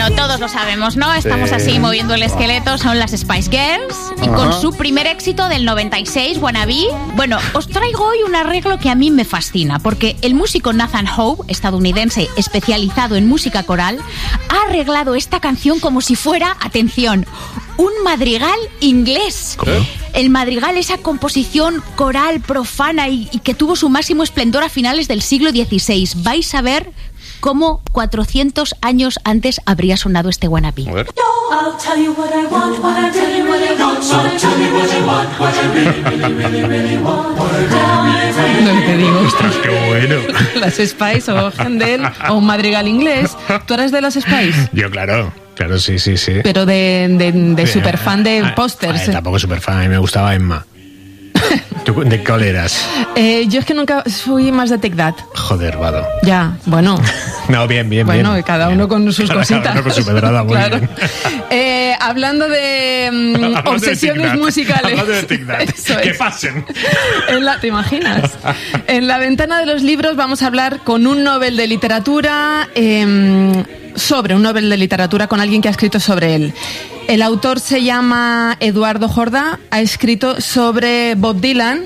Bueno, todos lo sabemos, ¿no? Estamos así moviendo el esqueleto, son las Spice Girls. Y con su primer éxito del 96, Wannabe. Bueno, os traigo hoy un arreglo que a mí me fascina, porque el músico Nathan Howe, estadounidense especializado en música coral, ha arreglado esta canción como si fuera, atención, un madrigal inglés. ¿Cómo? El madrigal, esa composición coral profana y que tuvo su máximo esplendor a finales del siglo XVI. Vais a ver cómo 400 años antes habría sonado este Wannabe. A ver. I'll tell you what I want, what I really, really want. So tell me what you want, what I really, really, really, really want. What I really, really, Lo que te digo. Ostras, qué bueno. Las Spice o Händel o un madrigal inglés. ¿Tú eres de las Spice? Yo, claro, sí. Pero de superfan de pósters. Tampoco superfan, a mí me gustaba Emma. ¿Tú de cuál eras? Yo es que nunca fui más de Take That. Joder, Vado. Ya, bueno. No, bien. Bueno, bien. cada uno con sus cositas. Cada uno con su pedrada, muy Claro. bien. Hablando de obsesiones musicales. Hablando de Take That. Eso ¿Qué es. pasen? ¿Te imaginas? En la ventana de los libros vamos a hablar con un Nobel de literatura, sobre un Nobel de literatura, con alguien que ha escrito sobre él. El autor se llama Eduardo Jordá, ha escrito sobre Bob Dylan.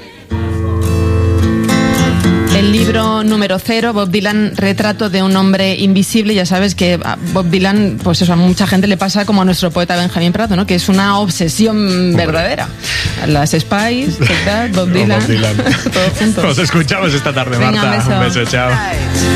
El libro número 0, Bob Dylan, retrato de un hombre invisible. Ya sabes que a Bob Dylan, pues eso, a mucha gente le pasa como a nuestro poeta Benjamín Prado, ¿no? Que es una obsesión verdadera. Las Spice, Bob Dylan, Bob Dylan. todo junto. Nos escuchamos esta tarde, Venga, Marta. un beso. Un beso, chao.